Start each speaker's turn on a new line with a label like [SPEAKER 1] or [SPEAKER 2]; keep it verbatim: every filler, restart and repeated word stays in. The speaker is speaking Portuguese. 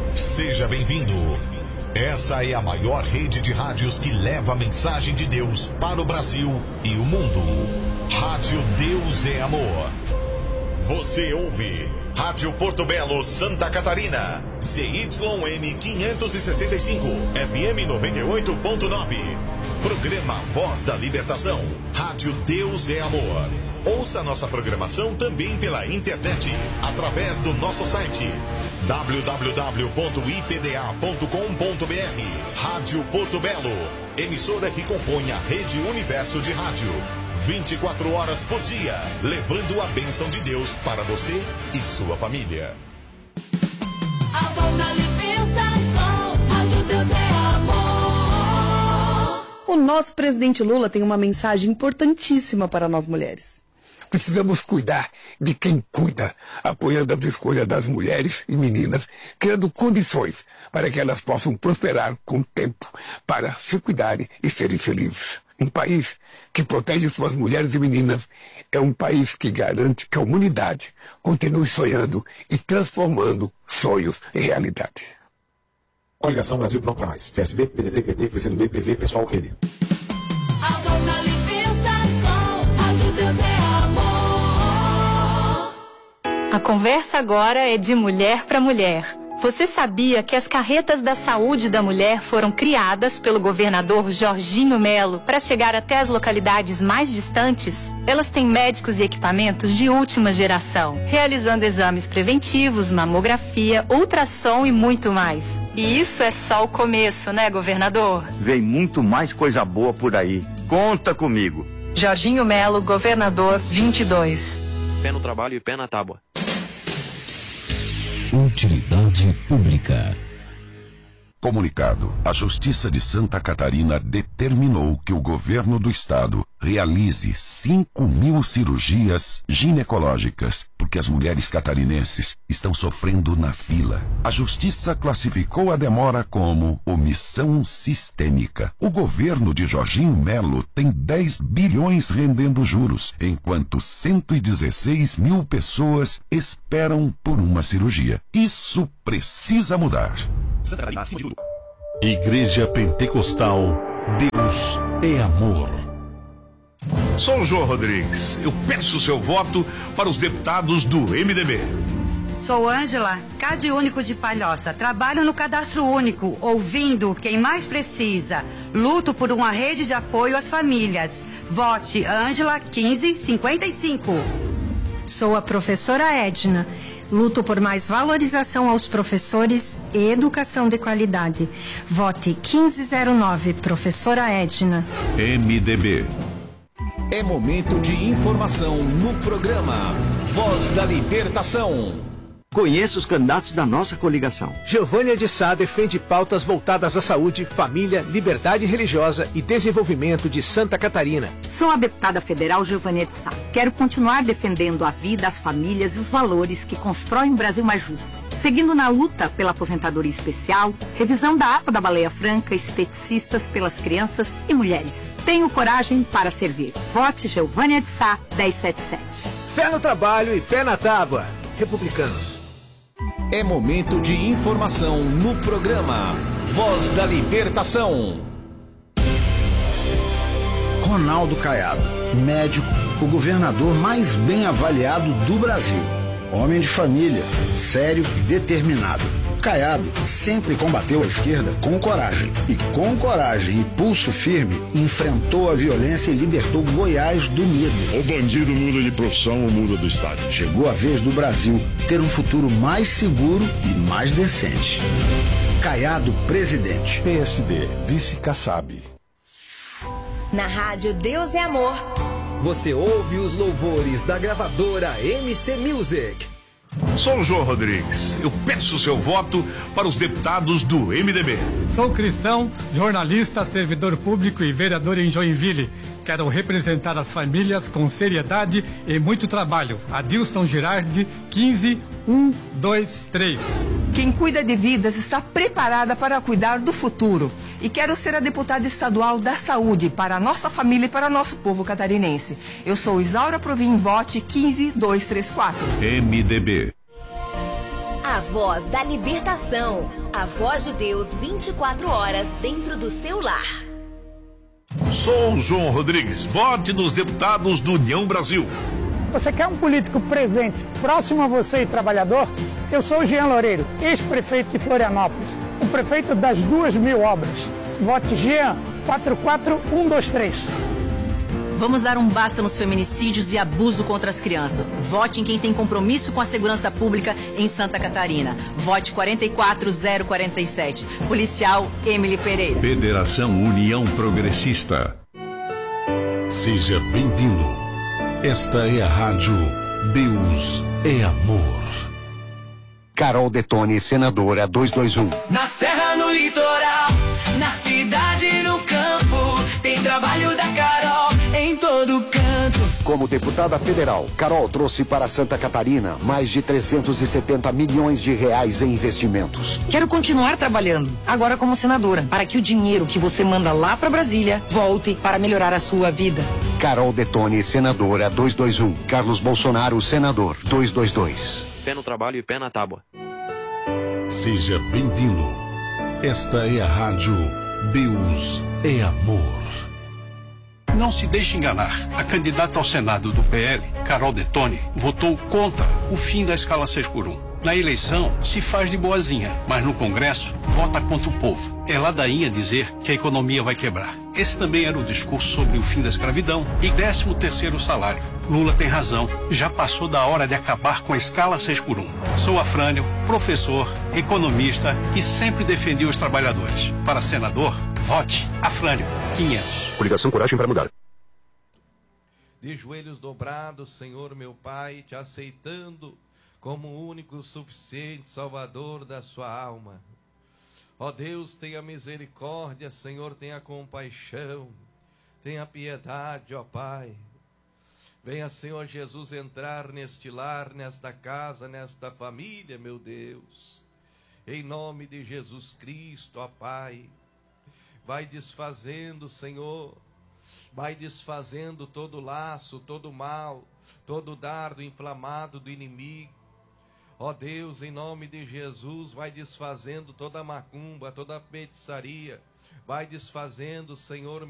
[SPEAKER 1] Seja bem-vindo. Essa é a maior rede de rádios que leva a mensagem de Deus para o Brasil e o mundo. Rádio Deus é Amor. Você ouve Rádio Porto Belo, Santa Catarina. C Y M quinhentos e sessenta e cinco, F M noventa e oito ponto nove. Programa Voz da Libertação. Rádio Deus é Amor. Ouça nossa programação também pela internet, através do nosso site w w w ponto i p d a ponto com ponto b r. Rádio Porto Belo, emissora que compõe a Rede Universo de Rádio. vinte e quatro horas por dia, levando a bênção de Deus para você e sua família.
[SPEAKER 2] A voz da libertação, Rádio Deus é Amor.
[SPEAKER 3] O nosso presidente Lula tem uma mensagem importantíssima para nós mulheres.
[SPEAKER 4] Precisamos cuidar de quem cuida, apoiando as escolhas das mulheres e meninas, criando condições para que elas possam prosperar com o tempo, para se cuidarem e serem felizes. Um país que protege suas mulheres e meninas é um país que garante que a humanidade continue sonhando e transformando sonhos em realidade.
[SPEAKER 5] Coligação Brasil Pronto para Mais. P S B, P D T, P T, P C do B, P V, Pessoal, Rede.
[SPEAKER 2] A voz da libertação, Rádio Deus é Amor.
[SPEAKER 6] A conversa agora é de mulher para mulher. Você sabia que as carretas da saúde da mulher foram criadas pelo governador Jorginho Melo para chegar até as localidades mais distantes? Elas têm médicos e equipamentos de última geração, realizando exames preventivos, mamografia, ultrassom e muito mais. E isso é só o começo, né, governador?
[SPEAKER 7] Vem muito mais coisa boa por aí. Conta comigo.
[SPEAKER 6] Jorginho Melo, governador vinte e dois.
[SPEAKER 8] Pé no trabalho e pé na tábua.
[SPEAKER 9] Utilidade pública.
[SPEAKER 10] Comunicado: a Justiça de Santa Catarina determinou que o governo do estado realize cinco mil cirurgias ginecológicas, porque as mulheres catarinenses estão sofrendo na fila. A Justiça classificou a demora como omissão sistêmica. O governo de Jorginho Melo tem dez bilhões rendendo juros, enquanto cento e dezesseis mil pessoas esperam por uma cirurgia. Isso precisa mudar.
[SPEAKER 11] Igreja Pentecostal, Deus é Amor.
[SPEAKER 12] Sou o João Rodrigues. Eu peço o seu voto para os deputados do M D B.
[SPEAKER 13] Sou Ângela, Cade Único de Palhoça. Trabalho no Cadastro Único, ouvindo quem mais precisa. Luto por uma rede de apoio às famílias. Vote Ângela quinze cinquenta e cinco.
[SPEAKER 14] Sou a professora Edna. Luto por mais valorização aos professores e educação de qualidade. Vote quinze zero nove, professora Edna.
[SPEAKER 11] M D B.
[SPEAKER 15] É momento de informação no programa Voz da Libertação.
[SPEAKER 7] Conheça os candidatos da nossa coligação.
[SPEAKER 16] Giovânia de Sá defende pautas voltadas à saúde, família, liberdade religiosa e desenvolvimento de Santa Catarina.
[SPEAKER 17] Sou a deputada federal Giovânia de Sá. Quero continuar defendendo a vida, as famílias e os valores que constroem um Brasil mais justo. Seguindo na luta pela aposentadoria especial, revisão da A P A da Baleia Franca, esteticistas pelas crianças e mulheres. Tenho coragem para servir. Vote Giovânia de Sá, dez setenta e sete.
[SPEAKER 16] Fé no trabalho e pé na tábua. Republicanos.
[SPEAKER 15] É momento de informação no programa Voz da Libertação.
[SPEAKER 18] Ronaldo Caiado, médico, o governador mais bem avaliado do Brasil. Homem de família, sério e determinado. Caiado sempre combateu a esquerda com coragem. E com coragem e pulso firme, enfrentou a violência e libertou Goiás do medo.
[SPEAKER 19] O bandido muda de profissão ou muda do estado.
[SPEAKER 18] Chegou a vez do Brasil ter um futuro mais seguro e mais decente. Caiado, presidente.
[SPEAKER 11] P S D, vice Kassab.
[SPEAKER 20] Na rádio Deus é Amor.
[SPEAKER 21] Você ouve os louvores da gravadora M C Music.
[SPEAKER 12] Sou o João Rodrigues. Eu peço o seu voto para os deputados do M D B.
[SPEAKER 22] Sou cristão, jornalista, servidor público e vereador em Joinville. Quero representar as famílias com seriedade e muito trabalho. Adilson Girardi, quinze um dois três.
[SPEAKER 23] Quem cuida de vidas está preparada para cuidar do futuro. E quero ser a deputada estadual da saúde para a nossa família e para o nosso povo catarinense. Eu sou Isaura Provim, vote quinze dois três quatro.
[SPEAKER 11] M D B.
[SPEAKER 20] A A voz da libertação. A voz de Deus vinte e quatro horas dentro do seu lar.
[SPEAKER 12] Sou o João Rodrigues. Vote nos deputados do União Brasil.
[SPEAKER 1] Você quer um político presente, próximo a você e trabalhador? Eu sou o Jean Loureiro, ex-prefeito de Florianópolis, o prefeito das duas mil obras. Vote Jean quatro quatro um dois três.
[SPEAKER 3] Vamos dar um basta nos feminicídios e abuso contra as crianças. Vote em quem tem compromisso com a segurança pública em Santa Catarina. Vote quatro quatro zero quatro sete. Policial Emily Pereira.
[SPEAKER 11] Federação União Progressista. Seja bem-vindo. Esta é a rádio Deus é Amor.
[SPEAKER 4] Carol Detone, senadora duzentos e vinte e um.
[SPEAKER 2] Na serra, no litoral, na cidade e no campo, tem trabalho da Carol em todo canto.
[SPEAKER 4] Como deputada federal, Carol trouxe para Santa Catarina mais de trezentos e setenta milhões de reais em investimentos.
[SPEAKER 24] Quero continuar trabalhando, agora como senadora, para que o dinheiro que você manda lá para Brasília volte para melhorar a sua vida.
[SPEAKER 4] Carol Detone, senadora duzentos e vinte e um. Carlos Bolsonaro, senador duzentos e vinte e dois.
[SPEAKER 8] Pé no trabalho e pé na tábua.
[SPEAKER 11] Seja bem-vindo. Esta é a rádio Deus é Amor.
[SPEAKER 25] Não se deixe enganar. A candidata ao Senado do P L, Carol Detone, votou contra o fim da escala seis por um. Na eleição, se faz de boazinha, mas no Congresso, vota contra o povo. É ladainha dizer que a economia vai quebrar. Esse também era o discurso sobre o fim da escravidão e décimo terceiro salário. Lula tem razão. Já passou da hora de acabar com a escala seis por um. Sou Afrânio, professor, economista e sempre defendi os trabalhadores. Para senador, vote Afrânio, quinhentos.
[SPEAKER 5] Coligação Coragem para Mudar.
[SPEAKER 26] De joelhos dobrados, Senhor meu Pai, te aceitando como o único suficiente Salvador da sua alma. Ó Deus, tenha misericórdia, Senhor, tenha compaixão, tenha piedade, ó Pai. Venha, Senhor Jesus, entrar neste lar, nesta casa, nesta família, meu Deus. Em nome de Jesus Cristo, ó Pai. Vai desfazendo, Senhor, vai desfazendo todo laço, todo mal, todo dardo inflamado do inimigo. Ó Deus, em nome de Jesus, vai desfazendo toda macumba, toda feitiçaria, vai desfazendo, Senhor,